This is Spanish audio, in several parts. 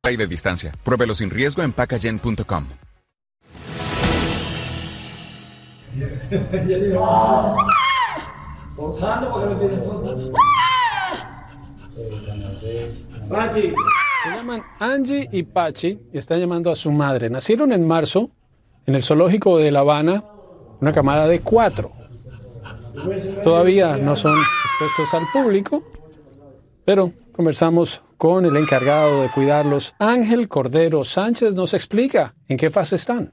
y de distancia. Pruébelo sin riesgo en packagen.com. Pachi. Se llaman Angie y Pachi y están llamando a su madre. Nacieron en marzo en el zoológico de La Habana, una camada de 4. Todavía no son expuestos al público, pero conversamos con el encargado de cuidarlos. Ángel Cordero Sánchez nos explica en qué fase están.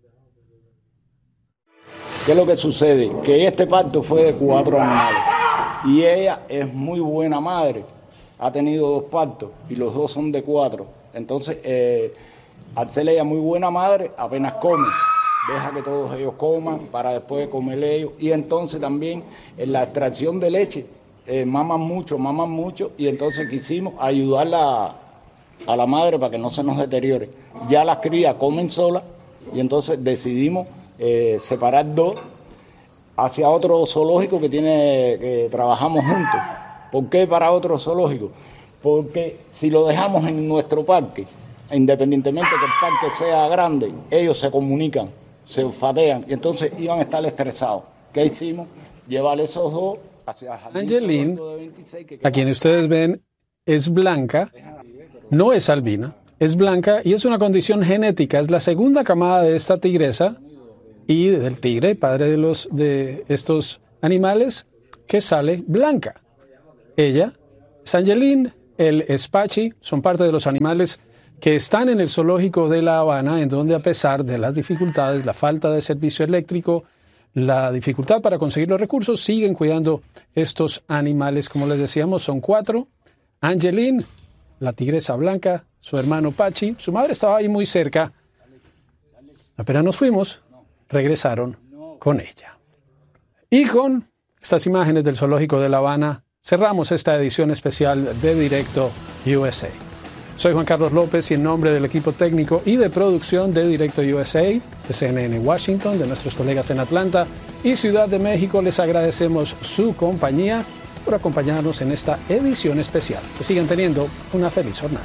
¿Qué es lo que sucede? Que este parto fue de 4 animales y ella es muy buena madre. Ha tenido 2 partos y los 2 son de 4. Entonces, al ser ella muy buena madre, apenas come. Deja que todos ellos coman para después comer ellos. Y entonces también en la extracción de leche, maman mucho. Y entonces quisimos ayudarla a la madre para que no se nos deteriore. Ya las crías comen solas y entonces decidimos separar 2 hacia otro zoológico que trabajamos juntos. ¿Por qué para otro zoológico? Porque si lo dejamos en nuestro parque, independientemente que el parque sea grande, ellos se comunican, se olfatean y entonces iban a estar estresados. ¿Qué hicimos? Llevar esos 2 hacia Angeline, a quien ustedes ven, es blanca, no es albina, es blanca y es una condición genética. Es la segunda camada de esta tigresa y del tigre, padre de estos animales, que sale blanca. Ella es Angeline, él es Pachi, son parte de los animales que están en el zoológico de La Habana, en donde a pesar de las dificultades, la falta de servicio eléctrico, la dificultad para conseguir los recursos, siguen cuidando estos animales. Como les decíamos, son 4. Angeline, la tigresa blanca, su hermano Pachi, su madre estaba ahí muy cerca. Apenas nos fuimos, regresaron con ella. Y con estas imágenes del zoológico de La Habana, cerramos esta edición especial de Directo USA. Soy Juan Carlos López y en nombre del equipo técnico y de producción de Directo USA, de CNN Washington, de nuestros colegas en Atlanta y Ciudad de México, les agradecemos su compañía por acompañarnos en esta edición especial. Que sigan teniendo una feliz jornada.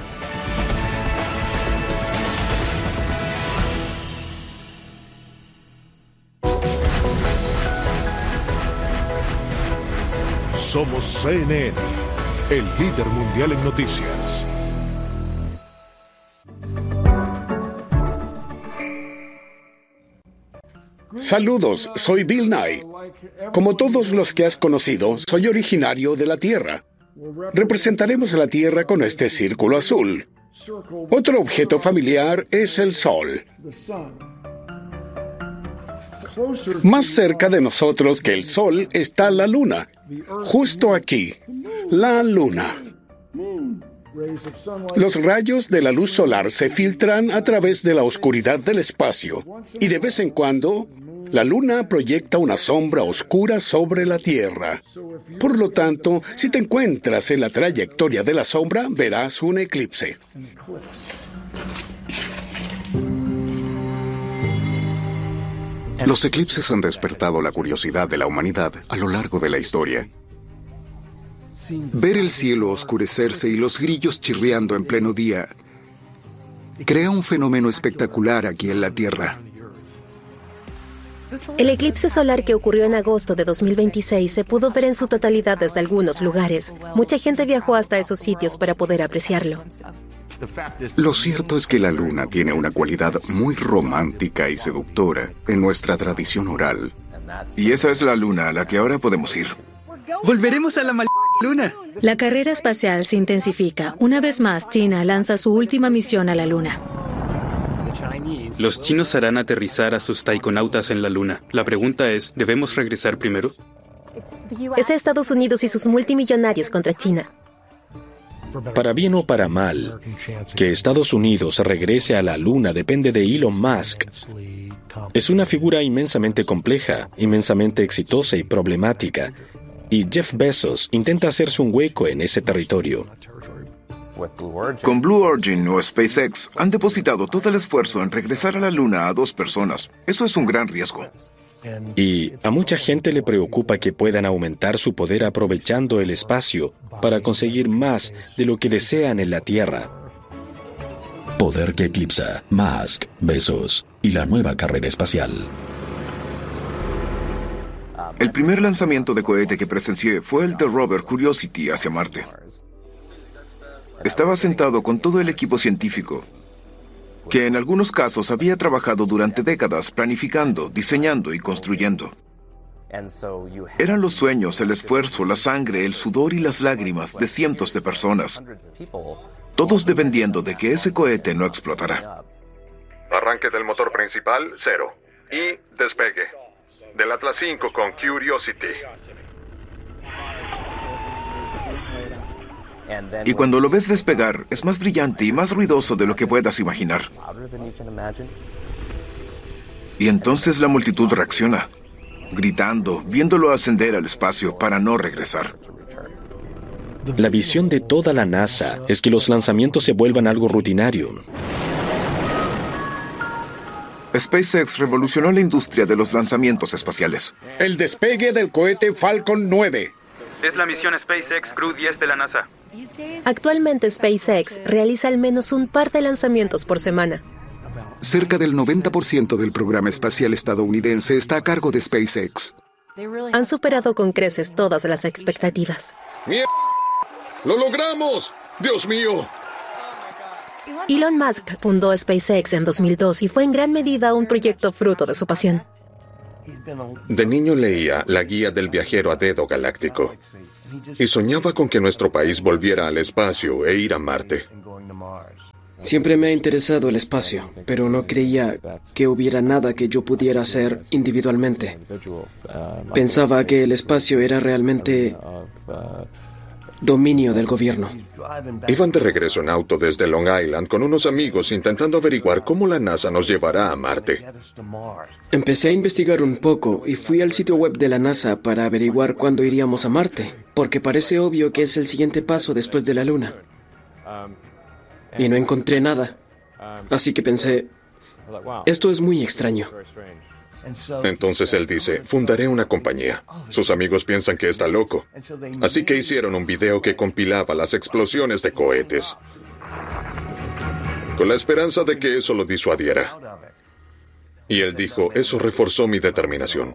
Somos CNN, el líder mundial en noticias. Saludos, soy Bill Nye. Como todos los que has conocido, soy originario de la Tierra. Representaremos a la Tierra con este círculo azul. Otro objeto familiar es el Sol. Más cerca de nosotros que el Sol está la Luna. Justo aquí, la Luna. Los rayos de la luz solar se filtran a través de la oscuridad del espacio y de vez en cuando la Luna proyecta una sombra oscura sobre la Tierra. Por lo tanto, si te encuentras en la trayectoria de la sombra, verás un eclipse. Los eclipses han despertado la curiosidad de la humanidad a lo largo de la historia. Ver el cielo oscurecerse y los grillos chirriando en pleno día crea un fenómeno espectacular aquí en la Tierra. El eclipse solar que ocurrió en agosto de 2026 se pudo ver en su totalidad desde algunos lugares. Mucha gente viajó hasta esos sitios para poder apreciarlo. Lo cierto es que la luna tiene una cualidad muy romántica y seductora en nuestra tradición oral. Y esa es la luna a la que ahora podemos ir. ¡Volveremos a la luna! La carrera espacial se intensifica. Una vez más, China lanza su última misión a la luna. Los chinos harán aterrizar a sus taikonautas en la luna. La pregunta es, ¿debemos regresar primero? Es Estados Unidos y sus multimillonarios contra China. Para bien o para mal, que Estados Unidos regrese a la Luna depende de Elon Musk. Es una figura inmensamente compleja, inmensamente exitosa y problemática, y Jeff Bezos intenta hacerse un hueco en ese territorio. Con Blue Origin o SpaceX han depositado todo el esfuerzo en regresar a la Luna a 2 personas. Eso es un gran riesgo. Y a mucha gente le preocupa que puedan aumentar su poder aprovechando el espacio para conseguir más de lo que desean en la Tierra. Poder que eclipsa, Musk, Bezos y la nueva carrera espacial. El primer lanzamiento de cohete que presencié fue el del rover Curiosity hacia Marte. Estaba sentado con todo el equipo científico, que en algunos casos había trabajado durante décadas planificando, diseñando y construyendo. Eran los sueños, el esfuerzo, la sangre, el sudor y las lágrimas de cientos de personas, todos dependiendo de que ese cohete no explotara. Arranque del motor principal, 0. Y despegue. Del Atlas V con Curiosity. Y cuando lo ves despegar, es más brillante y más ruidoso de lo que puedas imaginar. Y entonces la multitud reacciona, gritando, viéndolo ascender al espacio para no regresar. La visión de toda la NASA es que los lanzamientos se vuelvan algo rutinario. SpaceX revolucionó la industria de los lanzamientos espaciales. El despegue del cohete Falcon 9. Es la misión SpaceX Crew 10 de la NASA. Actualmente SpaceX realiza al menos un par de lanzamientos por semana. Cerca del 90% del programa espacial estadounidense está a cargo de SpaceX. Han superado con creces todas las expectativas. ¡Lo logramos! ¡Dios mío! Elon Musk fundó SpaceX en 2002 y fue en gran medida un proyecto fruto de su pasión. De niño leía La Guía del Viajero a Dedo Galáctico y soñaba con que nuestro país volviera al espacio e ir a Marte. Siempre me ha interesado el espacio, pero no creía que hubiera nada que yo pudiera hacer individualmente. Pensaba que el espacio era realmente dominio del gobierno. Iban de regreso en auto desde Long Island con unos amigos intentando averiguar cómo la NASA nos llevará a Marte. Empecé a investigar un poco y fui al sitio web de la NASA para averiguar cuándo iríamos a Marte, porque parece obvio que es el siguiente paso después de la Luna. Y no encontré nada. Así que pensé, esto es muy extraño. Entonces él dice, fundaré una compañía. Sus amigos piensan que está loco. Así que hicieron un video que compilaba las explosiones de cohetes, con la esperanza de que eso lo disuadiera. Y él dijo, eso reforzó mi determinación.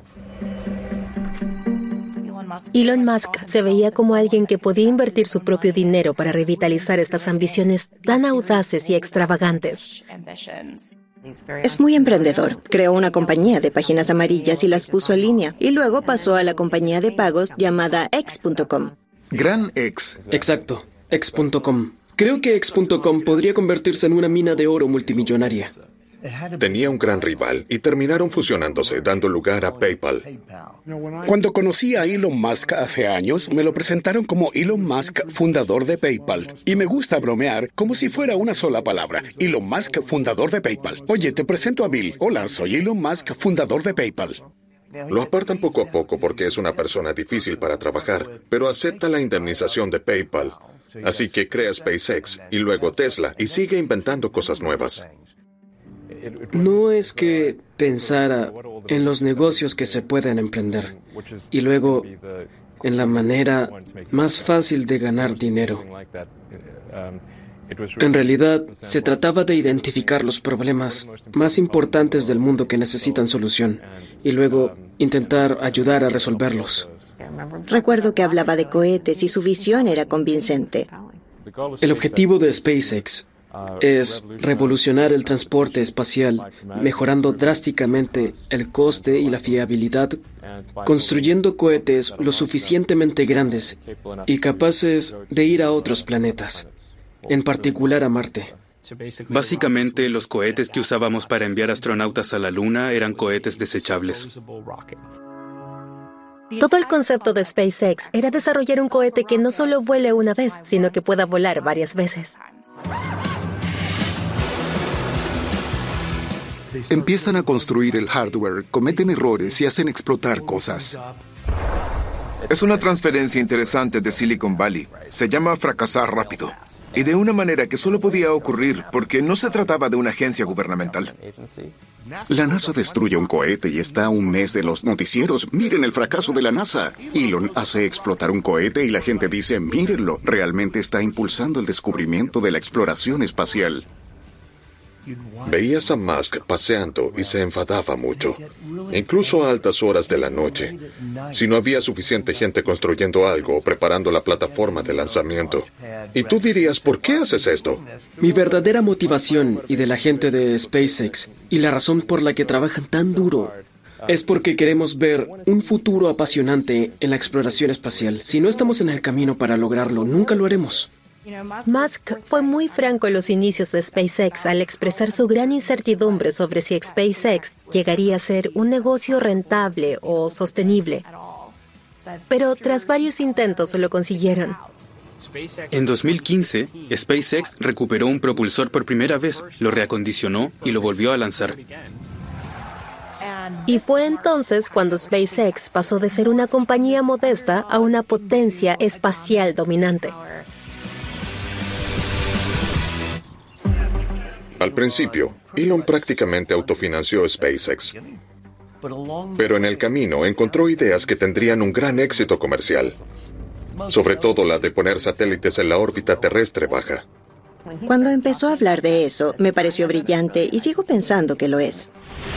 Elon Musk se veía como alguien que podía invertir su propio dinero para revitalizar estas ambiciones tan audaces y extravagantes. Es muy emprendedor. Creó una compañía de páginas amarillas y las puso en línea. Y luego pasó a la compañía de pagos llamada X.com. Gran X. Exacto, X.com. Creo que X.com podría convertirse en una mina de oro multimillonaria. Tenía un gran rival y terminaron fusionándose, dando lugar a PayPal. Cuando conocí a Elon Musk hace años, me lo presentaron como Elon Musk, fundador de PayPal. Y me gusta bromear como si fuera una sola palabra. Elon Musk, fundador de PayPal. Oye, te presento a Bill. Hola, soy Elon Musk, fundador de PayPal. Lo apartan poco a poco porque es una persona difícil para trabajar, pero acepta la indemnización de PayPal. Así que crea SpaceX y luego Tesla y sigue inventando cosas nuevas. No es que pensara en los negocios que se pueden emprender y luego en la manera más fácil de ganar dinero. En realidad, se trataba de identificar los problemas más importantes del mundo que necesitan solución y luego intentar ayudar a resolverlos. Recuerdo que hablaba de cohetes y su visión era convincente. El objetivo de SpaceX es revolucionar el transporte espacial, mejorando drásticamente el coste y la fiabilidad, construyendo cohetes lo suficientemente grandes y capaces de ir a otros planetas, en particular a Marte. Básicamente, los cohetes que usábamos para enviar astronautas a la Luna eran cohetes desechables. Todo el concepto de SpaceX era desarrollar un cohete que no solo vuele una vez, sino que pueda volar varias veces. Empiezan a construir el hardware, cometen errores y hacen explotar cosas. Es una transferencia interesante de Silicon Valley. Se llama fracasar rápido. Y de una manera que solo podía ocurrir porque no se trataba de una agencia gubernamental. La NASA destruye un cohete y está un mes en los noticieros. Miren el fracaso de la NASA. Elon hace explotar un cohete y la gente dice, mírenlo, realmente está impulsando el descubrimiento de la exploración espacial. Veías a Musk paseando y se enfadaba mucho, incluso a altas horas de la noche, si no había suficiente gente construyendo algo o preparando la plataforma de lanzamiento. Y tú dirías, ¿por qué haces esto? Mi verdadera motivación y de la gente de SpaceX, y la razón por la que trabajan tan duro, es porque queremos ver un futuro apasionante en la exploración espacial. Si no estamos en el camino para lograrlo, nunca lo haremos. Musk fue muy franco en los inicios de SpaceX al expresar su gran incertidumbre sobre si SpaceX llegaría a ser un negocio rentable o sostenible. Pero tras varios intentos lo consiguieron. En 2015, SpaceX recuperó un propulsor por primera vez, lo reacondicionó y lo volvió a lanzar. Y fue entonces cuando SpaceX pasó de ser una compañía modesta a una potencia espacial dominante. Al principio, Elon prácticamente autofinanció SpaceX. Pero en el camino encontró ideas que tendrían un gran éxito comercial. Sobre todo la de poner satélites en la órbita terrestre baja. Cuando empezó a hablar de eso, me pareció brillante y sigo pensando que lo es.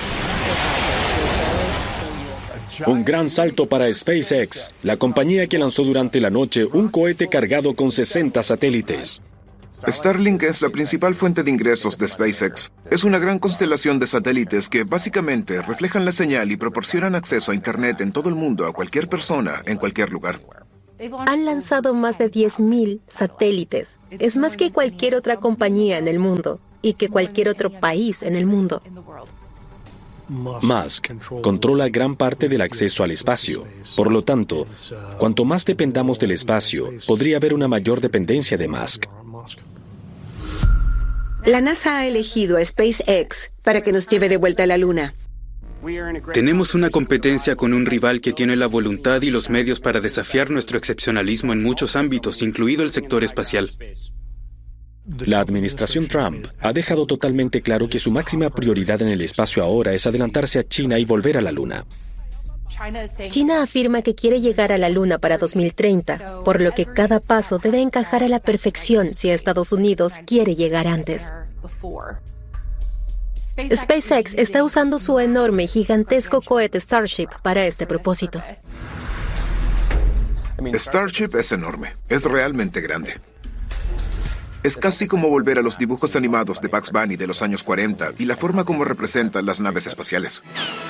Un gran salto para SpaceX, la compañía que lanzó durante la noche un cohete cargado con 60 satélites. Starlink es la principal fuente de ingresos de SpaceX. Es una gran constelación de satélites que básicamente reflejan la señal y proporcionan acceso a Internet en todo el mundo a cualquier persona, en cualquier lugar. Han lanzado más de 10.000 satélites. Es más que cualquier otra compañía en el mundo y que cualquier otro país en el mundo. Musk controla gran parte del acceso al espacio. Por lo tanto, cuanto más dependamos del espacio, podría haber una mayor dependencia de Musk. La NASA ha elegido a SpaceX para que nos lleve de vuelta a la Luna. Tenemos una competencia con un rival que tiene la voluntad y los medios para desafiar nuestro excepcionalismo en muchos ámbitos, incluido el sector espacial. La administración Trump ha dejado totalmente claro que su máxima prioridad en el espacio ahora es adelantarse a China y volver a la Luna. China afirma que quiere llegar a la Luna para 2030, por lo que cada paso debe encajar a la perfección si Estados Unidos quiere llegar antes. SpaceX está usando su enorme y gigantesco cohete Starship para este propósito. Starship es enorme, es realmente grande. Es casi como volver a los dibujos animados de Bugs Bunny de los años 40 y la forma como representan las naves espaciales.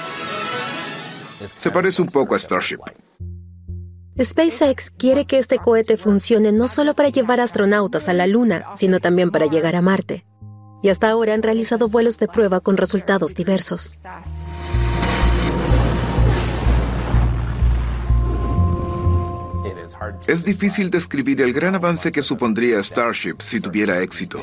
Se parece un poco a Starship. SpaceX quiere que este cohete funcione no solo para llevar astronautas a la Luna, sino también para llegar a Marte. Y hasta ahora han realizado vuelos de prueba con resultados diversos. Es difícil describir el gran avance que supondría Starship si tuviera éxito.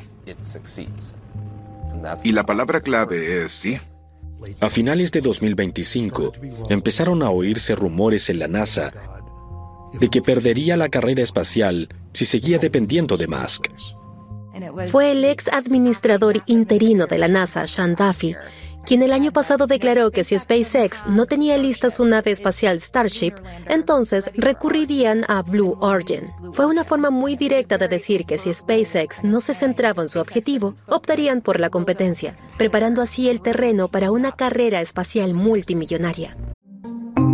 Y la palabra clave es sí. A finales de 2025, empezaron a oírse rumores en la NASA de que perdería la carrera espacial si seguía dependiendo de Musk. Fue el ex administrador interino de la NASA, Sean Duffy, quien el año pasado declaró que si SpaceX no tenía lista su nave espacial Starship, entonces recurrirían a Blue Origin. Fue una forma muy directa de decir que si SpaceX no se centraba en su objetivo, optarían por la competencia, preparando así el terreno para una carrera espacial multimillonaria.